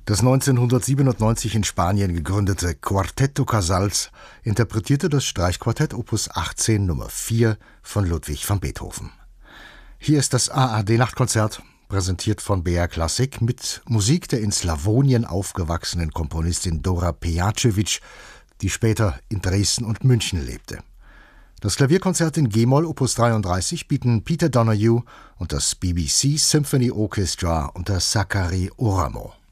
Das 1997 in Spanien gegründete Quarteto Casals interpretierte das Streichquartett Opus 18 Nummer 4 von Ludwig van Beethoven. Hier ist das ARD-Nachtkonzert, präsentiert von BR Klassik, mit Musik der in Slawonien aufgewachsenen Komponistin Dora Pejacevic, die später in Dresden und München lebte. Das Klavierkonzert in G-Moll Opus 33 bieten Peter Donoghue und das BBC Symphony Orchestra unter Sakari Oramo.